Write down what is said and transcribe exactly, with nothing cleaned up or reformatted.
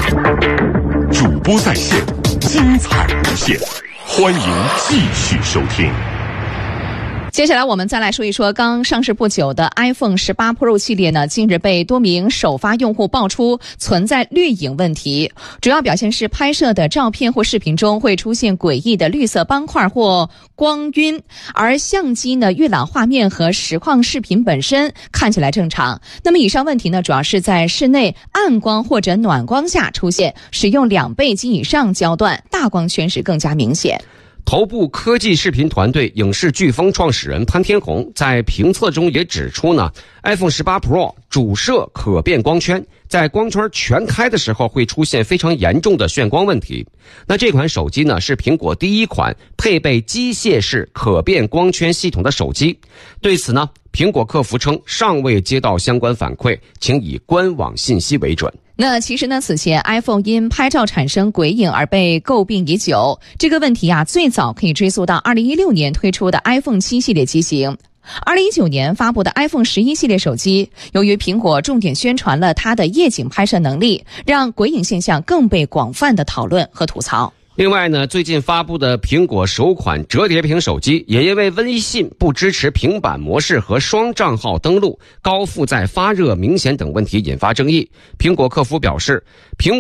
主播在线，精彩无限，欢迎继续收听。 接下来我们再来说一说刚上市不久的 iPhone 十八 Pro 系列呢，近日被多名首发用户爆出存在绿影问题，主要表现是拍摄的照片或视频中会出现诡异的绿色斑块或光晕，而相机呢预览画面和实况视频本身看起来正常。那么以上问题呢，主要是在室内暗光或者暖光下出现，使用两倍及以上焦段，大光圈时更加明显。 头部科技视频团队影视飓风创始人潘天红在评测中也指出呢 ，iPhone 十八 Pro 主摄可变光圈，在光圈全开的时候会出现非常严重的眩光问题。那这款手机呢，是苹果第一款配备机械式可变光圈系统的手机。对此呢，苹果客服称尚未接到相关反馈，请以官网信息为准。 那其实呢，此前 iPhone 因拍照产生鬼影而被诟病已久。这个问题啊，最早可以追溯到二零一六年推出的 iPhone 七系列机型。二零一九年发布的 iPhone 十一系列手机，由于苹果重点宣传了它的夜景拍摄能力，让鬼影现象更被广泛的讨论和吐槽。 另外呢，最近发布的苹果首款折叠屏手机也因为微信不支持平板模式和双账号登录、高负载发热明显等问题引发争议。苹果客服表示，苹